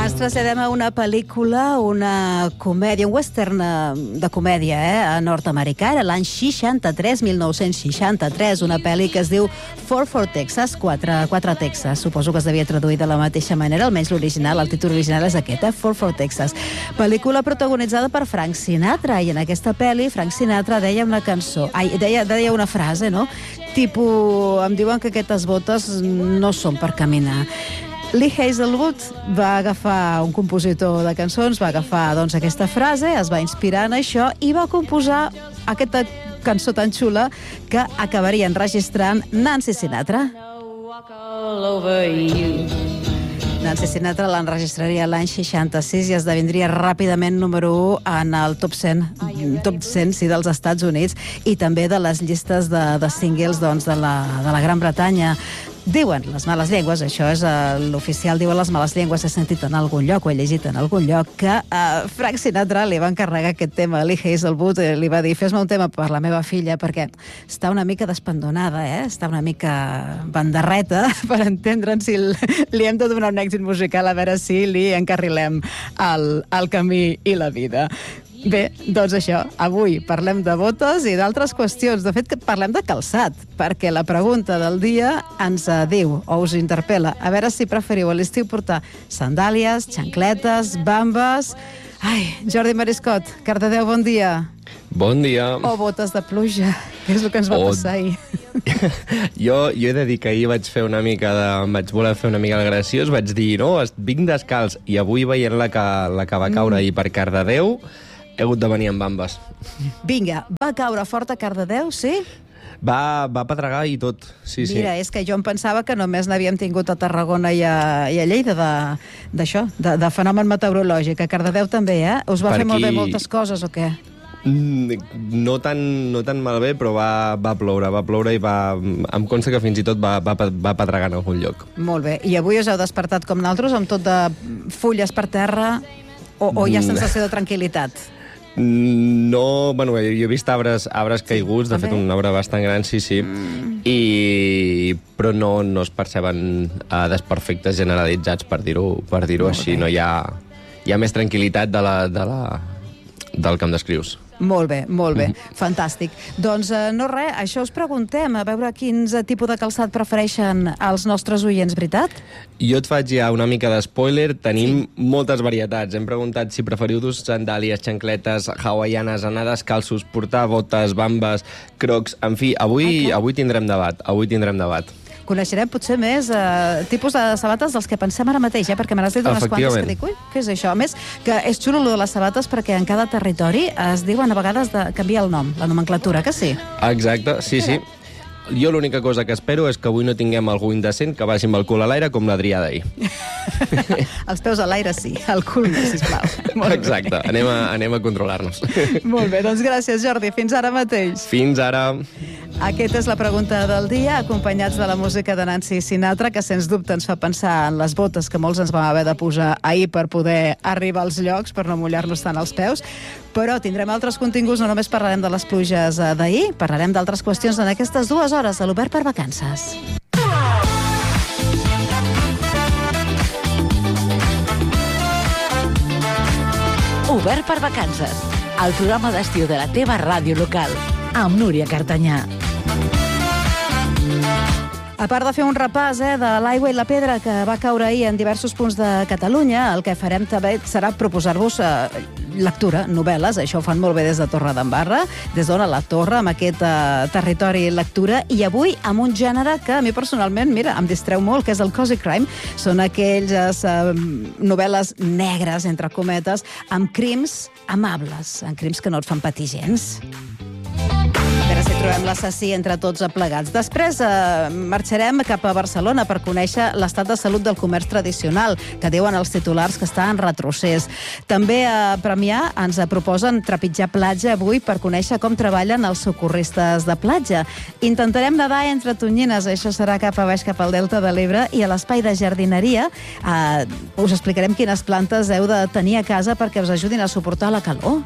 Ens traslladem a una pel·lícula, una comèdia, un western de comèdia nord-americà. Era l'any 63, 1963, una pel·li que es diu Four Texas, quatre Texas. Suposo que es devia traduir de la mateixa manera, almenys l'original, el títol original és aquest, Four Texas. Pel·lícula protagonitzada per Frank Sinatra, i en aquesta pel·li Frank Sinatra deia una cançó, deia una frase, no? Tipus, em diuen que aquestes botes no són per caminar. Lee Hazlewood va agafar un compositor de cançons, va agafar aquesta frase, es va inspirar en això i va composar aquesta cançó tan xula que acabaria enregistrant Nancy Sinatra. Nancy Sinatra l'enregistraria l'any 66 i esdevindria ràpidament número 1 en el top 100 dels Estats Units i també de les llistes de singles de la Gran Bretanya. Diuen les males llengües, això és l'oficial, diuen les males llengües, he sentit en algun lloc o he llegit en algun lloc que Frank Sinatra li va encarregar aquest tema a Lee Hazlewood, li va dir, fes-me un tema per la meva filla perquè està una mica despendonada, està una mica bandarreta, per entendre'n si li hem de donar un èxit musical, a veure si li encarrilem el camí i la vida. Bé, doncs això, avui parlem de botes i d'altres qüestions. De fet, parlem de calçat, perquè la pregunta del dia ens diu, o us interpel·la, a veure si preferiu a l'estiu portar sandàlies, xancletes, bambes... Ai, Jordi Mariscot, Cardedeu, bon dia. Bon dia. O botes de pluja, que és el que ens va passar ahir. Jo he de dir que ahir vaig voler fer una mica el graciós, vaig dir, no, vinc descalç, i avui veient la que va caure ahir per Cardedeu, he hagut de venir amb bambes. Vinga, va caure fort a Cardedeu, sí? Va pedregar i tot, sí. Mira, és que jo em pensava que només n'havíem tingut a Tarragona i a Lleida d'això, de fenomen meteorològic. A Cardedeu també, Us va fer molt bé moltes coses o què? No tan malbé, però va ploure i em consta que fins i tot va pedregar en algun lloc. Molt bé. I avui us heu despertat com nosaltres, amb tot de fulles per terra, o hi ha sensació de tranquil·litat? No, bueno, jo he vist arbres caiguts, de fet un arbre bastant gran, sí, però no es perceben desperfectes generalitzats, per dir-ho així, no hi ha més tranquil·litat del que em descrius. Molt bé, fantàstic. Doncs no res, això us preguntem, a veure quins tipus de calçat prefereixen els nostres oients, veritat? Jo et faig ja una mica de spoiler, tenim moltes varietats. Hem preguntat si preferiu dur sandàlies, xancletes, hawaianes, anar descalços, portar botes, bambes, crocs, en fi, avui tindrem debat. Coneixerem potser més tipus de sabates dels que pensem ara mateix, perquè me n'has dit unes quantes que dic, ui, què és això? A més, que és xulo lo de les sabates perquè en cada territori es diuen a vegades de canviar el nom, la nomenclatura, que sí? Exacte, sí. Jo l'única cosa que espero és que avui no tinguem algú indecent que vagi amb el cul a l'aire com l'Adrià d'ahir. Els peus a l'aire sí, el cul no, sisplau. Exacte, anem a controlar-nos. Molt bé, doncs gràcies, Jordi. Fins ara mateix. Fins ara. Aquesta és la pregunta del dia, acompanyats de la música de Nancy Sinatra, que sens dubte ens fa pensar en les botes que molts ens vam haver de posar ahir per poder arribar als llocs, per no mullar-nos tant els peus. Però tindrem altres continguts, no només parlarem de les pluges d'ahir, parlarem d'altres qüestions en aquestes 2 hores de l'Obert per Vacances. Obert per Vacances, el programa d'estiu de la teva ràdio local, amb Núria Cartanyà. A part de fer un repàs de l'aigua i la pedra que va caure ahir en diversos punts de Catalunya, el que farem també serà proposar-vos lectura, novel·les, això ho fan molt bé des de Torredembarra, des d'Ona la Torre, amb aquest territori lectura, i avui amb un gènere que a mi personalment, mira, em distreu molt, que és el cozy crime. Són aquelles novel·les negres, entre cometes, amb crims amables, amb crims que no et fan patir gens. A veure si trobem l'assassí entre tots plegats. Després marxarem cap a Barcelona per conèixer l'estat de salut del comerç tradicional, que diuen els titulars que està en retrocés. També a Premià ens proposen trepitjar platja avui per conèixer com treballen els socorristes de platja. Intentarem nedar entre tonyines, això serà cap a baix, cap al Delta de l'Ebre, i a l'espai de jardineria us explicarem quines plantes heu de tenir a casa perquè us ajudin a suportar la calor.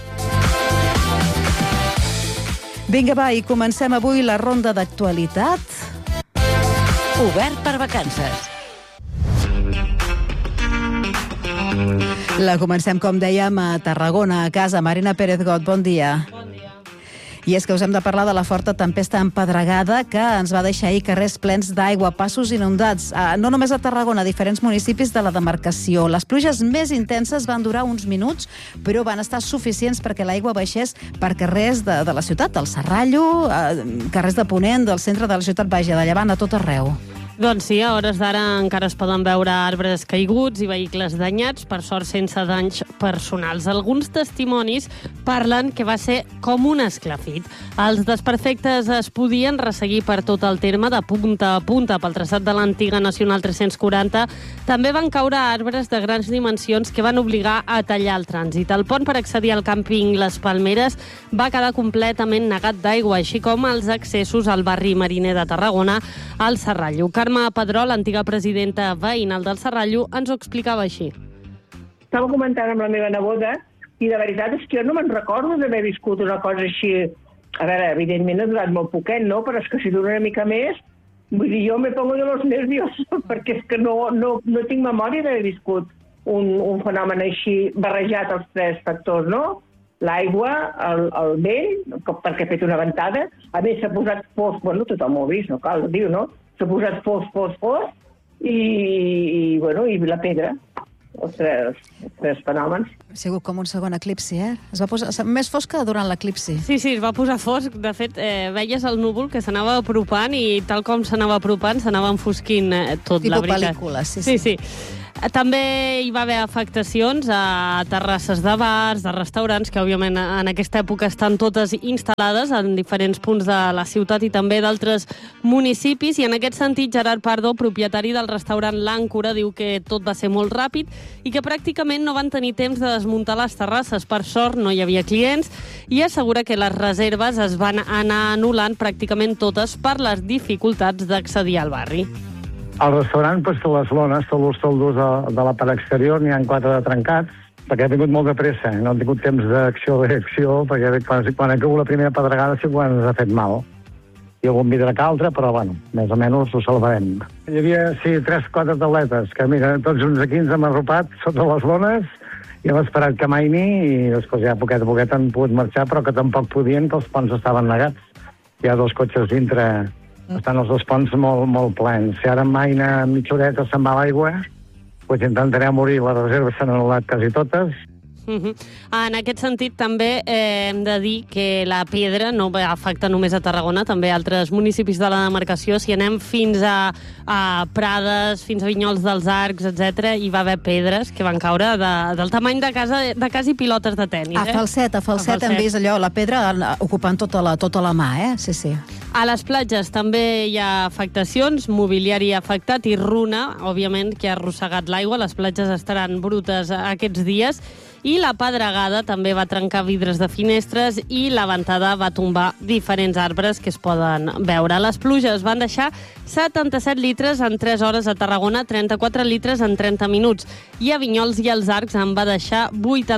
Vinga, va, i comencem avui la ronda d'actualitat. Obert per Vacances. La comencem, com dèiem, a Tarragona, a casa. Marina Pérez-Got, bon dia. Bon dia. I és que us hem de parlar de la forta tempesta empedregada que ens va deixar ahir carrers plens d'aigua, passos inundats. No només a Tarragona, a diferents municipis de la demarcació. Les pluges més intenses van durar uns minuts, però van estar suficients perquè l'aigua baixés per carrers de la ciutat, del Serrallo, carrers de Ponent, del centre de la ciutat, vaja, de Llevant, a tot arreu. Doncs sí, a hores d'ara encara es poden veure arbres caiguts i vehicles danyats, per sort sense danys personals. Alguns testimonis parlen que va ser com un esclafit. Els desperfectes es podien resseguir per tot el terme de punta a punta pel traçat de l'antiga Nacional 340. També van caure arbres de grans dimensions que van obligar a tallar el trànsit. El pont per accedir al càmping Les Palmeres va quedar completament negat d'aigua, així com els accessos al barri mariner de Tarragona, al Serrallo. Carme Pedrol, antiga presidenta veïnal del Serrallo, ens ho explicava així. Estava comentant amb la meva neboda i de veritat és que jo no me'n recordo d'haver viscut una cosa així. A veure, evidentment ha durat molt poquet, no? Però és que si dura una mica més, vull dir, jo me pongo de los nervios perquè és que no tinc memòria d'haver viscut un fenomen així barrejat als tres factors, no? L'aigua, el vent, perquè ha fet una ventada, a més s'ha posat fosc, bueno, tothom ho ha vist, no cal dir-ho, no? S'ha posat fosc, i la pedra, els tres fenòmens. Ha sigut com un segon eclipsi, eh? Es va posar més fosca durant l'eclipsi. Sí, es va posar fosc. De fet, veies el núvol que s'anava apropant i tal com s'anava apropant s'anava enfosquint tot, la veritat. Tipus pel·lícula, sí. Sí. També hi va haver afectacions a terrasses de bars, de restaurants, que òbviament en aquesta època estan totes instal·lades en diferents punts de la ciutat i també d'altres municipis. I en aquest sentit, Gerard Pardo, propietari del restaurant L'Àncora, diu que tot va ser molt ràpid i que pràcticament no van tenir temps de desmuntar les terrasses. Per sort, no hi havia clients i assegura que les reserves es van anar anul·lant pràcticament totes per les dificultats d'accedir al barri. Al restaurant, les lones, tots els toldos de la part exterior, n'hi ha 4 de trencats, perquè ha vingut molt de pressa, no han tingut temps d'acció o reacció, perquè quan ha caigut la primera pedregada sí quan ens ha fet mal. Hi ha algun vidre que altre, però, més o menys ho salvarem. Hi havia, 3-4 atletes, que mira, tots uns aquí ens hem arropat sota les lones i hem esperat que amaini i després ja poquet a poquet han pogut marxar, però que tampoc podien, que els ponts estaven negats. Hi ha 2 cotxes dintre. Estan els 2 ponts molt plens. Si ara amaina mitja horeta se'n va l'aigua, doncs intentarem morir. Les reserves s'han anul·lat quasi totes. En aquest sentit, també hem de dir que la pedra no va afectar només a Tarragona, també a altres municipis de la demarcació. Si anem fins a Prades, fins a Vinyols dels Arcs, etc., hi va haver pedres que van caure del tamany de quasi pilotes de tenis. A falset hem vist allò, la pedra ocupant tota la mà, sí. A les platges també hi ha afectacions, mobiliari afectat i runa, òbviament, que ha arrossegat l'aigua. Les platges estaran brutes aquests dies. I la pedregada també va trencar vidres de finestres i la ventada va tombar diferents arbres que es poden veure. Les pluges van deixar 77 litres en 3 hores a Tarragona, 34 litres en 30 minuts. I a Vinyols i els Arcs en va deixar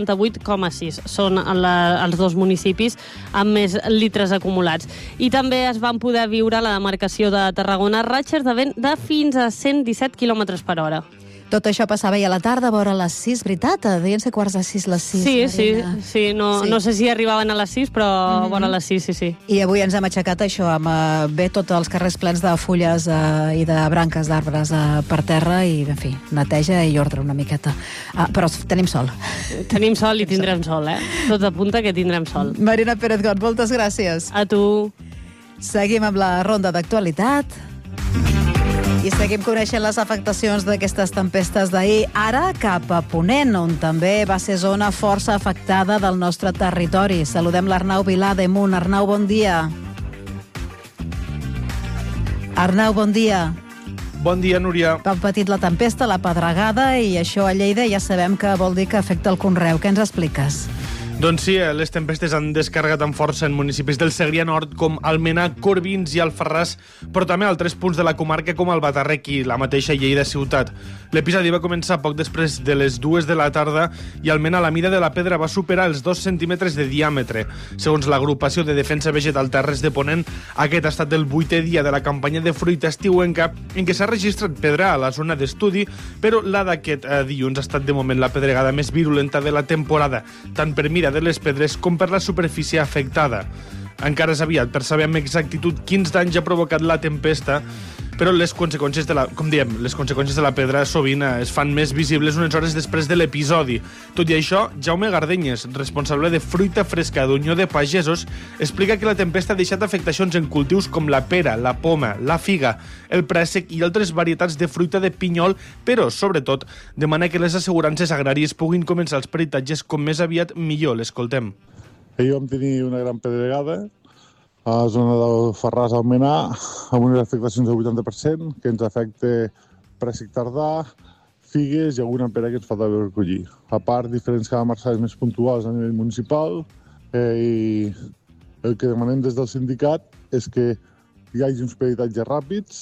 88,6. Són els 2 municipis amb més litres acumulats. I també es van poder viure a la demarcació de Tarragona ratxes de vent de fins a 117 km per hora. Tot això passava ahir a la tarda, a vora les 6, veritat? Devien ser 5:45, les 6. Sí. No sé si arribaven a les 6, però a vora les 6, sí. I avui ens hem aixecat això, amb tots els carrers plens de fulles i de branques d'arbres per terra i, en fi, neteja i ordre una miqueta. Però tenim sol. Tenim sol i tindrem sol, Tot apunta que tindrem sol. Marina Pérez-Got, moltes gràcies. A tu. Seguim amb la ronda d'actualitat. I seguim coneixent les afectacions d'aquestes tempestes d'ahir. Ara cap a Ponent, on també va ser zona força afectada del nostre territori. Saludem l'Arnau Vilà de Munt. Arnau, bon dia. Arnau, bon dia. Bon dia, Núria. Han patit la tempesta, la pedregada, i això a Lleida ja sabem que vol dir que afecta el conreu. Què ens expliques? Doncs sí, les tempestes han descarregat amb força en municipis del Segrià Nord com Almenar, Corbins i Alfarràs, però també a altres punts de la comarca com el Batarrec i la mateixa Lleida ciutat. L'episodi va començar poc després de les 2 de la tarda i almenys la mida de la pedra va superar els 2 centímetres de diàmetre. Segons l'agrupació de defensa vegetal Terres de Ponent, aquest ha estat el 8è dia de la campanya de fruita estiuenca en què s'ha registrat pedra a la zona d'estudi, però la d'aquest dilluns ha estat de moment la pedregada més virulenta de la temporada, tant per mida de les pedres com per la superfície afectada. Encara és aviat per saber amb exactitud quins danys ha provocat la tempesta, però les conseqüències de la pedra sovint es fan més visibles unes hores després de l'episodi. Tot i això, Jaume Gardenyes, responsable de fruita fresca d'Unió de Pagesos, explica que la tempesta ha deixat afectacions en cultius com la pera, la poma, la figa, el préssec i altres varietats de fruita de pinyol, però, sobretot, demana que les assegurances agràries puguin començar els peritatges com més aviat millor. L'escoltem. Ahir vam tenir una gran pedregada a la zona del Ferràs al Menar, amb unes afectacions del 80%, que ens afecta préssec tardà, figues i alguna pera que ens falta recollir. A part, diferents calamarsades més puntuals a nivell municipal, i el que demanem des del sindicat és que hi hagi uns peritatges ràpids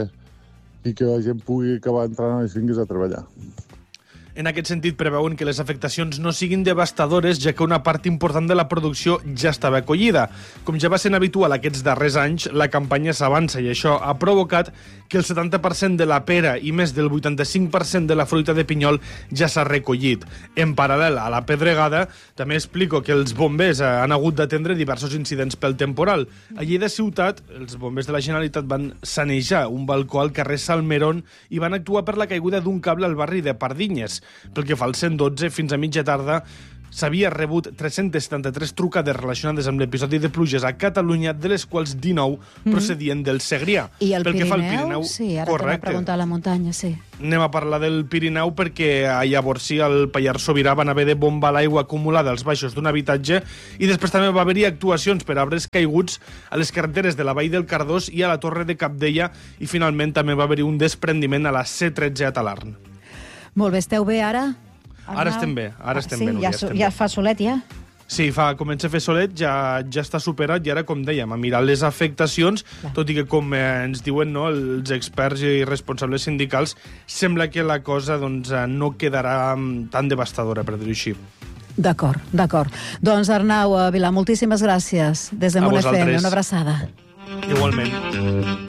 i que la gent pugui acabar entrant a les finques a treballar. En aquest sentit, preveuen que les afectacions no siguin devastadores, ja que una part important de la producció ja estava acollida. Com ja va ser habitual aquests darrers anys, la campanya s'avança i això ha provocat que el 70% de la pera i més del 85% de la fruita de pinyol ja s'ha recollit. En paral·lel a la pedregada, també explico que els bombers han hagut d'atendre diversos incidents pel temporal. A Lleida ciutat, els bombers de la Generalitat van sanejar un balcó al carrer Salmerón i van actuar per la caiguda d'un cable al barri de Pardinyes. Pel que fa al 112, fins a mitja tarda s'havia rebut 373 trucades relacionades amb l'episodi de pluges a Catalunya, de les quals 19 procedien del Segrià. I el Pel que fa al Pirineu? Sí, ara t'he de preguntar a la muntanya, sí. Anem a parlar del Pirineu perquè llavors sí, al Pallars Sobirà van haver de bombar l'aigua acumulada als baixos d'un habitatge i després també va haver-hi actuacions per arbres caiguts a les carreteres de la Vall del Cardós i a la Torre de Cabdella i finalment també va haver-hi un desprendiment a la C13 a Talarn. Molt bé, esteu bé ara? Ara estem bé, sí, bé. Ja fa solet, ja? Sí, comença a fer solet, ja està superat i ara, com dèiem, a mirar les afectacions, tot i que, com ens diuen els experts i responsables sindicals, sembla que la cosa no quedarà tan devastadora, per dir-ho així. D'acord. Doncs Arnau Vilà, moltíssimes gràcies. Des de Munt FM, una abraçada. Igualment.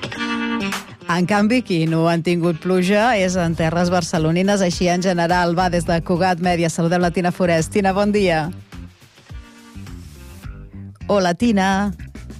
En canvi, qui no han tingut pluja és en terres barcelonines, així en general. Va des de Cugat Mèdia. Saludem la Tina Forest. Tina, bon dia. Hola, Tina.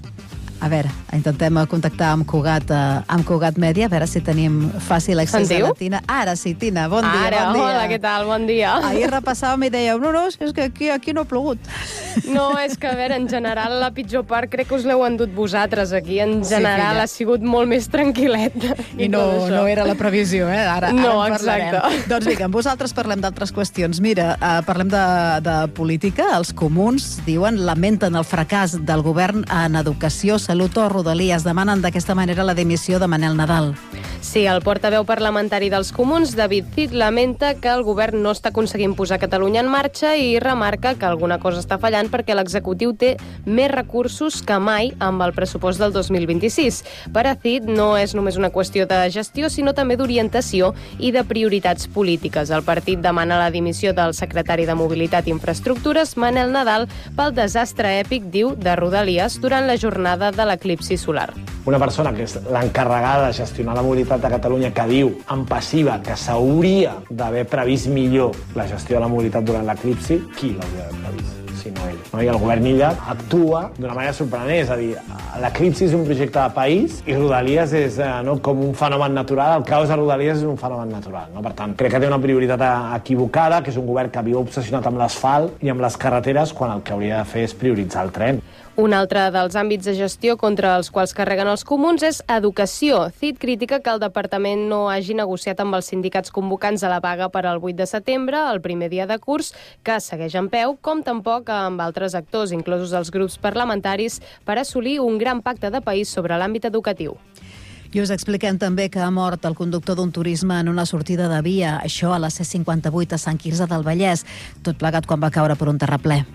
A veure, intentem contactar amb Cugat Mèdia, a veure si tenim fàcil accés a la Tina. Ara sí, Tina, bon dia. Ara, bon dia. Hola, què tal? Bon dia. Ahir repassàvem i dèiem, no, és que aquí no ha plogut. No, és que, a veure, en general, la pitjor part crec que us l'heu endut vosaltres aquí. En general, ha sigut molt més tranquil·let. I no era la previsió, Ara en parlarem. Exacte. Doncs vinga, amb vosaltres parlem d'altres qüestions. Mira, parlem de política. Els comuns lamenten el fracàs del govern en educació, Salut o Rodalies. Demanen d'aquesta manera la dimissió de Manel Nadal. Sí, el portaveu parlamentari dels comuns, David Cid, lamenta que el govern no està aconseguint posar Catalunya en marxa i remarca que alguna cosa està fallant perquè l'executiu té més recursos que mai amb el pressupost del 2026. Per a Cid no és només una qüestió de gestió, sinó també d'orientació i de prioritats polítiques. El partit demana la dimissió del secretari de Mobilitat i Infraestructures, Manel Nadal, pel desastre èpic, diu, de Rodalies durant la jornada de l'eclipsi solar. Una persona que és l'encarregada de gestionar la mobilitat de Catalunya, que diu en passiva que s'hauria d'haver previst millor la gestió de la mobilitat durant l'eclipsi, qui l'hauria d'haver previst? Sinó ell. I el govern illa actua d'una manera sorprenent, és a dir, l'eclipsi és un projecte de país i Rodalies és com un fenomen natural, el caos de Rodalies és un fenomen natural. Per tant, crec que té una prioritat equivocada, que és un govern que viu obsessionat amb l'asfalt i amb les carreteres, quan el que hauria de fer és prioritzar el tren. Un altre dels àmbits de gestió contra els quals carreguen els comuns és educació. Cid critica que el departament no hagi negociat amb els sindicats convocants a la vaga per al 8 de setembre, el primer dia de curs, que segueix en peu, com tampoc amb altres actors, inclosos els grups parlamentaris, per assolir un gran pacte de país sobre l'àmbit educatiu. I us expliquem també que ha mort el conductor d'un turisme en una sortida de via, això a la C58 a Sant Quirze del Vallès, tot plegat quan va caure per un terraplè.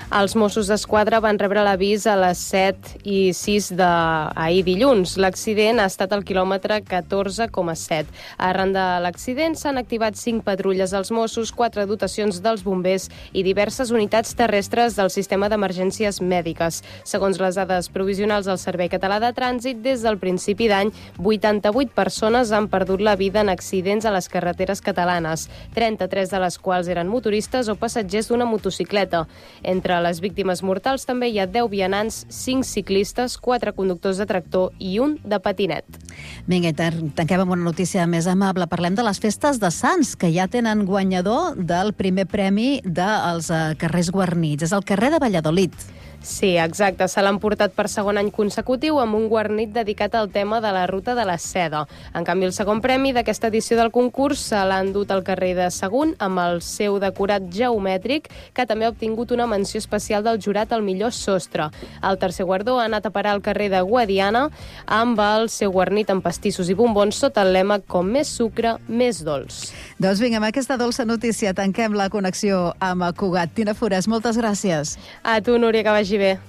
Els Mossos d'Esquadra van rebre l'avís a les 7:06 d'ahir dilluns. L'accident ha estat al quilòmetre 14,7. Arran de l'accident s'han activat 5 patrulles als Mossos, 4 dotacions dels bombers i diverses unitats terrestres del sistema d'emergències mèdiques. Segons les dades provisionals del Servei Català de Trànsit, des del principi d'any, 88 persones han perdut la vida en accidents a les carreteres catalanes, 33 de les quals eren motoristes o passatgers d'una motocicleta. Entre les víctimes mortals també hi ha 10 vianants, 5 ciclistes, 4 conductors de tractor i un de patinet. Vinga, tanquem amb una notícia més amable. Parlem de les festes de Sants, que ja tenen guanyador del primer premi dels carrers guarnits. És el carrer de Valladolid. Sí, exacte. Se l'han portat per segon any consecutiu amb un guarnit dedicat al tema de la Ruta de la Seda. En canvi, el segon premi d'aquesta edició del concurs se l'ha endut al carrer de Sagunt amb el seu decorat geomètric, que també ha obtingut una menció especial del jurat al millor sostre. El tercer guardó ha anat a parar al carrer de Guadiana amb el seu guarnit amb pastissos i bombons sota el lema "Com més sucre, més dolç". Doncs vinga, amb aquesta dolça notícia tanquem la connexió amb Cugat. Tina Forès, moltes gràcies. A tu, Núria, que vagi bé.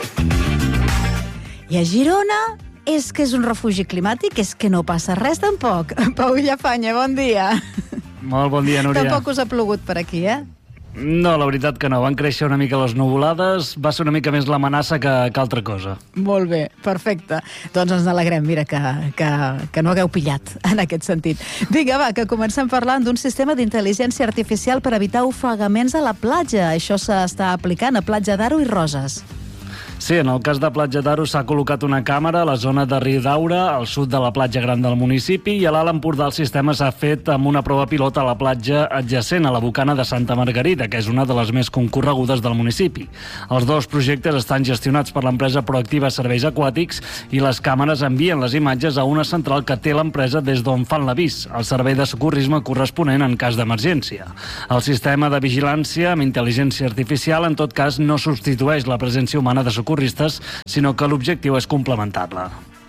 I a Girona és que és un refugi climàtic, és que no passa res tampoc. Pau Llafanya, bon dia. Molt bon dia, Núria. Tampoc us ha plogut per aquí, eh? No, la veritat que no. Van créixer una mica les nuvolades, va ser una mica més l'amenaça que altra cosa. Molt bé, perfecte. Doncs ens alegrem, mira, que no hagueu pillat en aquest sentit. Vinga, va, que comencem parlant d'un sistema d'intel·ligència artificial per evitar ofegaments a la platja. Això s'està aplicant a Platja d'Aro i Roses. Sí, en el cas de Platja d'Aro s'ha col·locat una càmera a la zona de Riudaura, al sud de la platja gran del municipi, i a l'Alt Empordà el sistema s'ha fet amb una prova pilot a la platja adjacent a la Bocana de Santa Margarida, que és una de les més concorregudes del municipi. Els dos projectes estan gestionats per l'empresa Proactiva Serveis Aquàtics i les càmeres envien les imatges a una central que té l'empresa des d'on fan l'avís, el servei de socorrisme corresponent en cas d'emergència. El sistema de vigilància amb intel·ligència artificial, en tot cas, no substitueix la presència humana de socorristes, sinó que l'objectiu és complementar-la.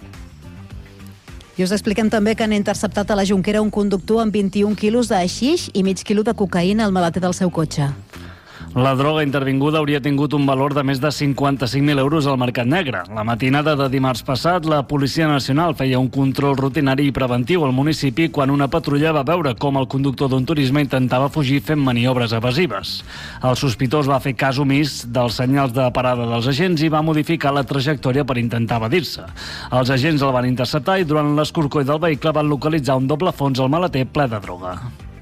I us expliquem també que han interceptat a la Jonquera un conductor amb 21 quilos de haixix i mig quilo de cocaïna al maleter del seu cotxe. La droga intervinguda hauria tingut un valor de més de 55.000 euros al mercat negre. La matinada de dimarts passat, la Policia Nacional feia un control rutinari i preventiu al municipi quan una patrulla va veure com el conductor d'un turisme intentava fugir fent maniobres evasives. El sospitós va fer cas omís dels senyals de parada dels agents i va modificar la trajectòria per intentar evadir-se. Els agents el van interceptar i durant l'escorcoll del vehicle van localitzar un doble fons al maleter ple de droga.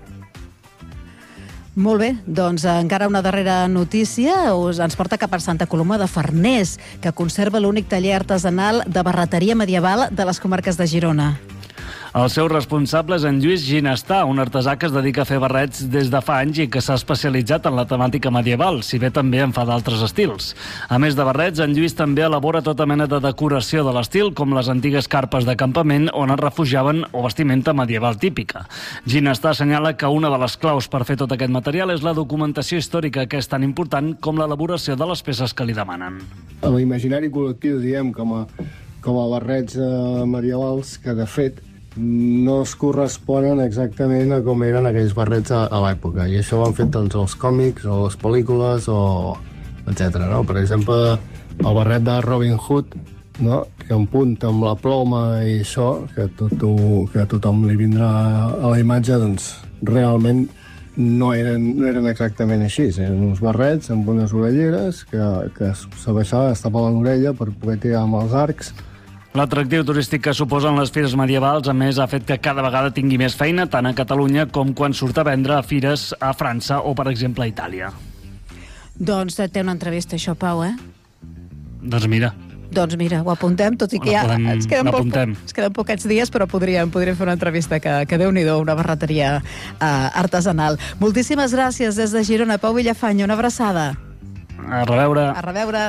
Molt bé, doncs encara una darrera notícia ens porta cap a Santa Coloma de Farners, que conserva l'únic taller artesanal de barreteria medieval de les comarques de Girona. El seu responsable és en Lluís Ginestà, un artesà que es dedica a fer barrets des de fa anys i que s'ha especialitzat en la temàtica medieval, si bé també en fa d'altres estils. A més de barrets, en Lluís també elabora tota mena de decoració de l'estil, com les antigues carpes de campament on es refugiaven o vestimenta medieval típica. Ginestà assenyala que una de les claus per fer tot aquest material és la documentació històrica, que és tan important com l'elaboració de les peces que li demanen. L'imaginari col·lectiu, diem, com a barrets medievals, que de fet no es corresponen exactament a com eren aquells barrets a l'època. I això ho han fet doncs, els còmics o les pel·lícules, etc. No? Per exemple, el barret de Robin Hood, no? Que un punt amb la ploma i això, que tothom li vindrà a la imatge, doncs realment no eren exactament així. Eren uns barrets amb unes orelleres que s'abaixava, es tapava l'orella per poder tirar amb els arcs. L'atractiu turístic que suposen les fires medievals, a més, ha fet que cada vegada tingui més feina, tant a Catalunya com quan surt a vendre a fires a França o, per exemple, a Itàlia. Doncs té una entrevista, això, Pau, eh? Doncs mira, ho apuntem, tot i que ja ens queden poquets dies, però podríem fer una entrevista que Déu-n'hi-do, una barreteria artesanal. Moltíssimes gràcies des de Girona, Pau Villafanya, una abraçada. A reveure. A reveure.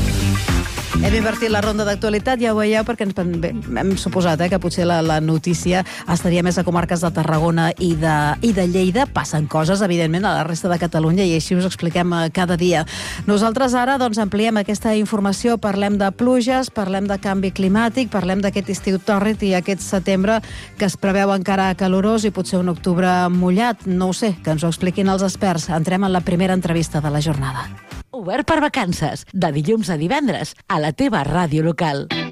Hem invertit la ronda d'actualitat, ja ho veieu, perquè hem suposat que potser la notícia estaria més a comarques de Tarragona i de Lleida. Passen coses, evidentment, a la resta de Catalunya i així us expliquem cada dia. Nosaltres ara ampliem aquesta informació, parlem de pluges, parlem de canvi climàtic, parlem d'aquest estiu tòrrid i aquest setembre que es preveu encara calorós i potser un octubre mullat. No ho sé, que ens ho expliquin els experts. Entrem en la primera entrevista de la jornada. Obert per vacances, de dilluns a divendres, a la teva ràdio local.